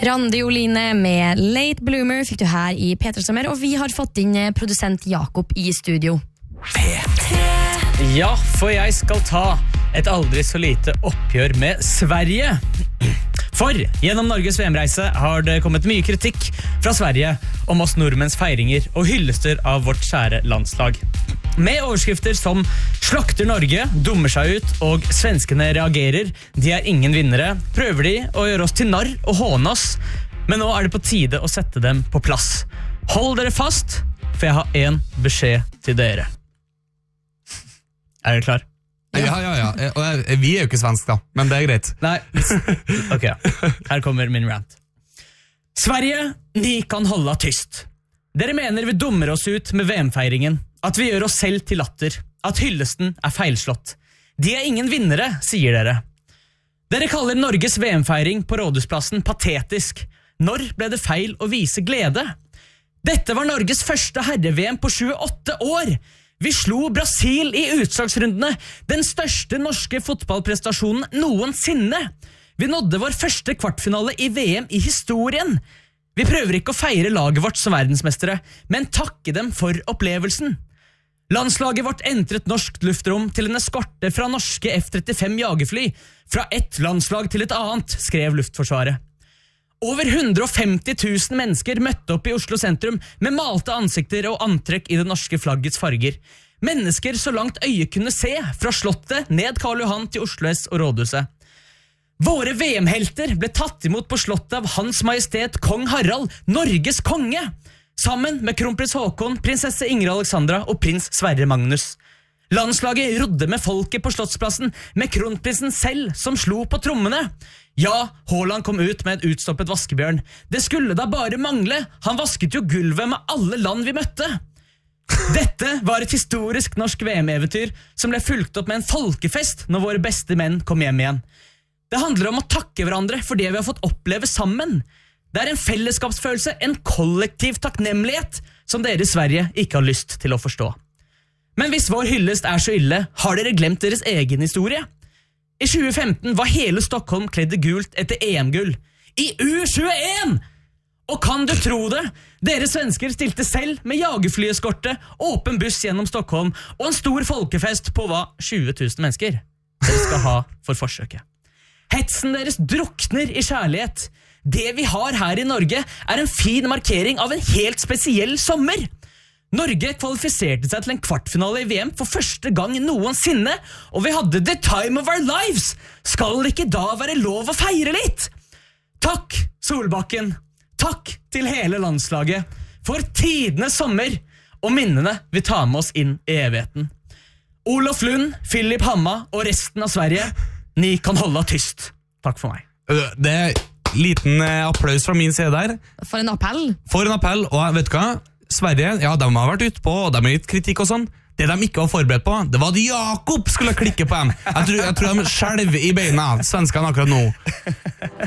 Randi Oline med Late Bloomer fikk du her i P3 Sommer, og vi har fått inn produsent Jakob i studio. P3. Ja, for jeg skal ta et aldri så lite oppgjør med Sverige. For gjennom Norges VM-reise har det kommet mye kritikk fra Sverige om oss nordmenns feiringer og hyllester av vårt kjære landslag. Med overskrifter som «Slakter Norge», «Dummer seg ut» og «Svenskene reagerer», «De er ingen vinnere», prøver de å gjøre oss til narr og håne oss. Men nå er det på tide å sette dem på plass. Hold dere fast, for jeg har en beskjed til dere. Er dere klar? Ja. Og vi er jo ikke svensk da, men det er greit. Nei, ok. Her kommer min rant. Sverige, ni kan holde tyst. Dere mener vi dummer oss ut med VM-feiringen, at vi gjør oss selv til latter, at hyllesten er feilslått. De er ingen vinnere, sier dere. Dere kaller Norges VM-feiring på Rådhusplassen patetisk. Når ble det feil å vise glede? Dette var Norges første herre-VM på 28 år. Vi slo Brasil i utslagsrundene, den største norske fotballprestasjonen noensinne. Vi nådde vår første kvartfinale i VM i historien. Vi prøver ikke å feire laget vårt som verdensmestere, men takke dem for opplevelsen. Landslaget vårt entret norsk luftrom til en eskorte fra norske F-35 jagerfly, fra ett landslag til et annet, skrev Luftforsvaret. Over 150 000 mennesker møtte opp i Oslo sentrum med malte ansikter og antrekk i det norske flaggets farger. Mennesker så langt øyet kunne se, fra Slottet ned Karl Johan til Oslo S og Rådhuset. Våre VM-helter ble tatt imot på Slottet av Hans Majestet Kong Harald, Norges konge, sammen med kronprins Håkon, prinsesse Ingrid Alexandra og prins Sverre Magnus. Landslaget rodde med folket på Slottsplassen, med kronprinsen selv som slo på trommene. Ja, Haaland kom ut med en utstoppet vaskebjørn. Det skulle da bare mangle, han vasket jo gulvet med alle land vi møtte. Dette var et historisk norsk VM-eventyr som ble fulgt opp med en folkefest når våre beste menn kom hjem igjen. Det handler om å takke hverandre for det vi har fått oppleve sammen. Det er en fellesskapsfølelse, en kollektiv takknemlighet, som dere i Sverige ikke har lyst til å forstå. Men hvis vår hyllest er så ille, har dere glemt deres egen historie? I 2015 var hele Stockholm kledd i gult etter EM-gull. I U21! Og kan du tro det? Dere svensker stilte selv med jagerflyeskorte, åpen buss gjennom Stockholm og en stor folkefest på 20 000 mennesker. Dere skal ha for forsøket. Hetsen deres drukner i kjærlighet. Det vi har her i Norge er en fin markering av en helt spesiell sommer. Norge kvalifiserte seg til en kvartfinale i VM for første gang noensinne, og vi hadde the time of our lives. Skal det ikke da være lov å feire litt? Takk, Solbakken. Takk til hele landslaget for tidenes sommer, og minnene vi tar med oss inn i evigheten. Olof Lund, Philip Hamma og resten av Sverige, ni kan holde tyst. Takk for meg. Det er liten applaus fra min side der. For en appell. For en appell, og vet du hva? Sverige, ja, de har vært ute på, og de har gitt kritikk og sånn. Det de ikke var forberedt på, det var at Jakob skulle klikke på dem. Jeg tror de skjelver i beina, svenskene akkurat nå.